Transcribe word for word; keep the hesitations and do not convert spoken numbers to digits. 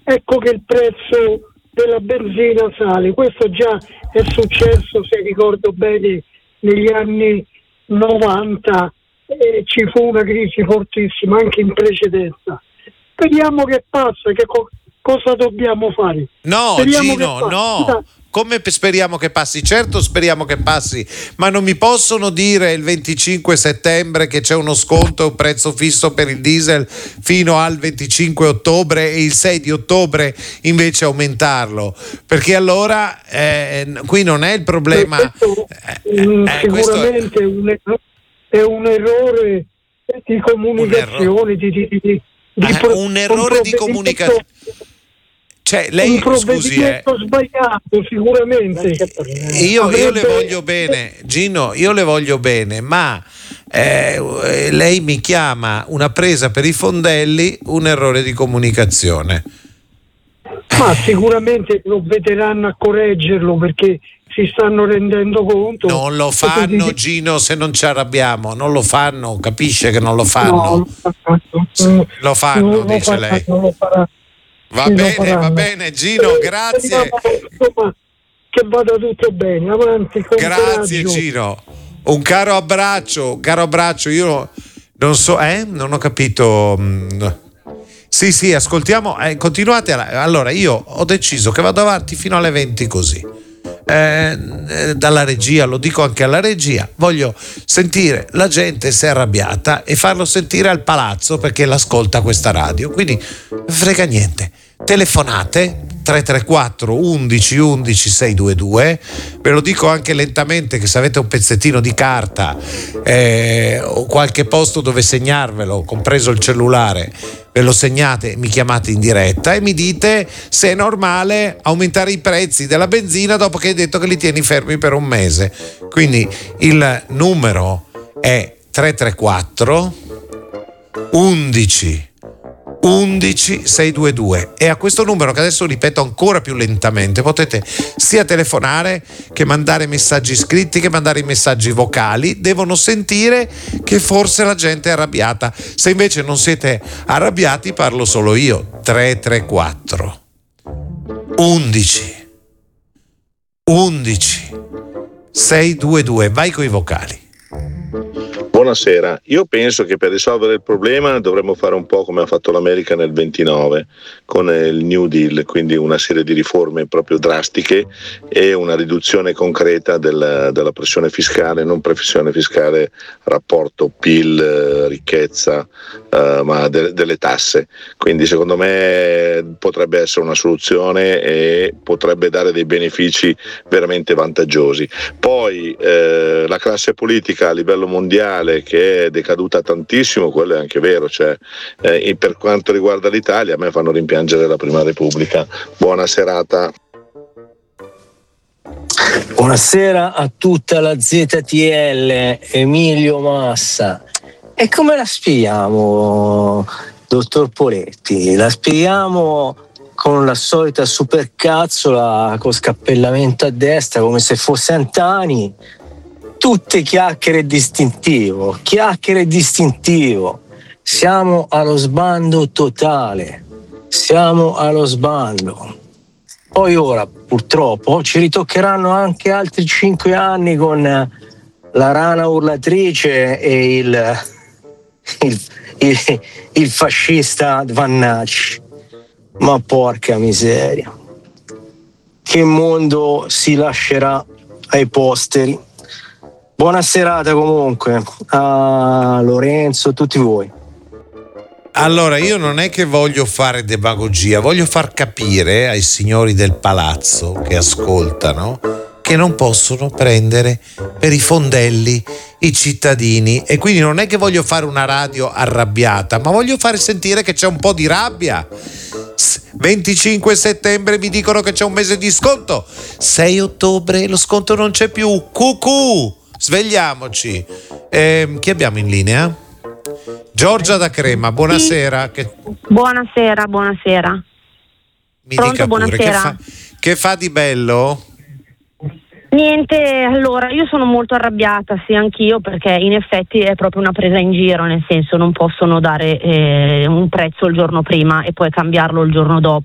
ecco che il prezzo della benzina sale. Questo già è successo, se ricordo bene, negli anni novanta, eh, ci fu una crisi fortissima anche in precedenza. Vediamo che passa, che co- cosa dobbiamo fare. No, Speriamo Gino, che no. Come speriamo che passi? Certo speriamo che passi, ma non mi possono dire il venticinque settembre che c'è uno sconto e un prezzo fisso per il diesel fino al venticinque ottobre e il sei di ottobre invece aumentarlo, perché allora eh, qui non è il problema. Questo, eh, eh, sicuramente questo... è, un errore, è un errore di comunicazione, di, di, di, di eh, pro, un errore un di comunicazione. Cioè, lei, un provvedimento scusi, eh, sbagliato sicuramente. io, Avrebbe... io le voglio bene, Gino, io le voglio bene, ma eh, lei mi chiama una presa per i fondelli, un errore di comunicazione. Ma sicuramente provvederanno a correggerlo, perché si stanno rendendo conto. Non lo fanno, Gino, se non ci arrabbiamo, non lo fanno, capisce che non lo fanno. No, lo fanno, non lo dice fanno, lei. non lo farà. Va Sì, bene, va bene, Gino, grazie. Insomma, che vada tutto bene, avanti con Grazie, coraggio. Gino. Un caro abbraccio, un caro abbraccio. Io non so, eh, non ho capito. Sì, sì, ascoltiamo, eh, continuate. A... Allora, io ho deciso che vado avanti fino alle venti così. Eh, eh, dalla regia, lo dico anche alla regia, voglio sentire la gente se è arrabbiata e farlo sentire al palazzo, perché l'ascolta questa radio, quindi frega niente, telefonate tre tre quattro undici undici seicentoventidue. Ve lo dico anche lentamente, che se avete un pezzettino di carta eh, o qualche posto dove segnarvelo, compreso il cellulare, ve lo segnate, mi chiamate in diretta e mi dite se è normale aumentare i prezzi della benzina dopo che hai detto che li tieni fermi per un mese. Quindi il numero è tre tre quattro undici undici seicentoventidue e a questo numero, che adesso ripeto ancora più lentamente, potete sia telefonare che mandare messaggi scritti, che mandare i messaggi vocali. Devono sentire che forse la gente è arrabbiata. Se invece non siete arrabbiati, parlo solo io. tre tre quattro undici undici seicentoventidue. Vai coi vocali. Buonasera, io penso che per risolvere il problema dovremmo fare un po' come ha fatto l'America nel ventinove con il New Deal, quindi una serie di riforme proprio drastiche e una riduzione concreta del, della pressione fiscale, non pressione fiscale rapporto P I L, ricchezza, uh, ma de, delle tasse. Quindi secondo me potrebbe essere una soluzione e potrebbe dare dei benefici veramente vantaggiosi. Poi eh, la classe politica a livello mondiale che è decaduta tantissimo, quello è anche vero, cioè, eh, per quanto riguarda l'Italia a me fanno rimpiangere la Prima Repubblica. Buona serata. Buonasera a tutta la Z T L, Emilio Massa. E come la spieghiamo, dottor Poletti? La spieghiamo con la solita supercazzola con scappellamento a destra come se fosse Antani. Tutte chiacchiere distintivo, chiacchiere distintivo. Siamo allo sbando totale, siamo allo sbando. Poi ora, purtroppo, ci ritoccheranno anche altri cinque anni con la rana urlatrice e il, il, il, il fascista Vannacci. Ma porca miseria, che mondo si lascerà ai posteri. Buona serata comunque a Lorenzo, a tutti voi. Allora, io non è che voglio fare demagogia, voglio far capire ai signori del palazzo che ascoltano che non possono prendere per i fondelli i cittadini, e quindi non è che voglio fare una radio arrabbiata, ma voglio fare sentire che c'è un po' di rabbia. venticinque settembre mi dicono che c'è un mese di sconto, sei ottobre lo sconto non c'è più, cucù, svegliamoci. Eh, chi abbiamo in linea? Giorgia da Crema, buonasera. Che... Buonasera, buonasera. Mi Pronto, dica pure, buonasera. che fa, che fa di bello? Niente, allora io sono molto arrabbiata, sì, anch'io, perché in effetti è proprio una presa in giro, nel senso non possono dare eh, un prezzo il giorno prima e poi cambiarlo il giorno dopo.